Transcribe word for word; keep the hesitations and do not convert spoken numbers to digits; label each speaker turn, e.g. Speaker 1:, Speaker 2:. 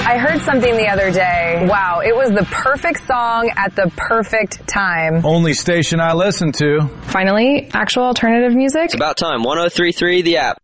Speaker 1: I heard something the other day. Wow, it was the perfect song at the perfect time.
Speaker 2: Only station I listen to.
Speaker 3: Finally, actual alternative music.
Speaker 4: It's about time. one oh three point three The App.